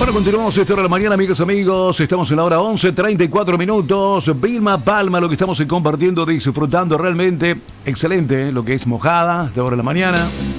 Bueno, continuamos esta hora de la mañana, amigos. Estamos en la hora 11:34 minutos. Vilma Palma, lo que estamos compartiendo, disfrutando realmente. Excelente, lo que es mojada, de hora de la mañana.